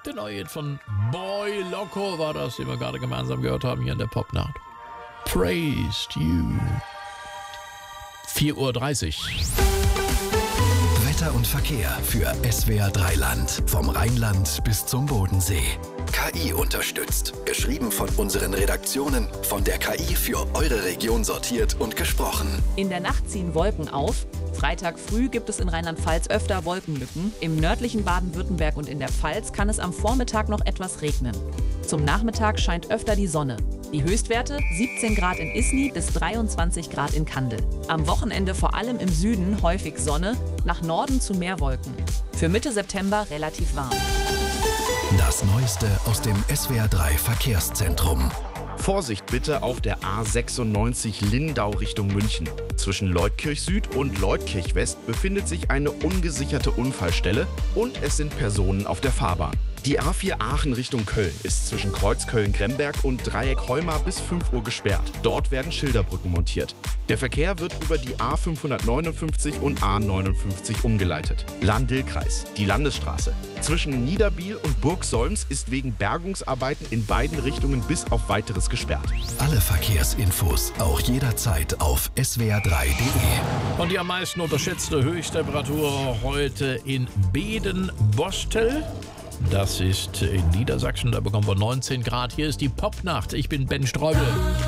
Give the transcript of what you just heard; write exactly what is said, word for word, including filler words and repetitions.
Der neue Hit von Boy Loco war das, den wir gerade gemeinsam gehört haben hier in der Popnacht. Praised You. vier Uhr dreißig. Wetter und Verkehr für S W R drei Land. Vom Rheinland bis zum Bodensee. K I unterstützt. Geschrieben von unseren Redaktionen. Von der K I für eure Region sortiert und gesprochen. In der Nacht ziehen Wolken auf. Freitag früh gibt es in Rheinland-Pfalz öfter Wolkenlücken. Im nördlichen Baden-Württemberg und in der Pfalz kann es am Vormittag noch etwas regnen. Zum Nachmittag scheint öfter die Sonne. Die Höchstwerte siebzehn Grad in Isny bis dreiundzwanzig Grad in Kandel. Am Wochenende vor allem im Süden häufig Sonne, nach Norden zu mehr Wolken. Für Mitte September relativ warm. Das Neueste aus dem S W R drei Verkehrszentrum. Vorsicht bitte auf der A sechsundneunzig Lindau Richtung München. Zwischen Leutkirch Süd und Leutkirch West befindet sich eine ungesicherte Unfallstelle und es sind Personen auf der Fahrbahn. Die A vier Aachen Richtung Köln ist zwischen Kreuz Köln-Gremberg und Dreieck Heumar bis fünf Uhr gesperrt. Dort werden Schilderbrücken montiert. Der Verkehr wird über die A fünfhundertneunundfünfzig und A neunundfünfzig umgeleitet. Lahn-Dill-Kreis, die Landesstraße. Zwischen Niederbiel und Burg Solms ist wegen Bergungsarbeiten in beiden Richtungen bis auf Weiteres gesperrt. Alle Verkehrsinfos auch jederzeit auf S W R drei Punkt de. Und die am meisten unterschätzte Höchsttemperatur heute in Beden-Bostel. Das ist in Niedersachsen, da bekommen wir neunzehn Grad. Hier ist die Popnacht. Ich bin Ben Streubel.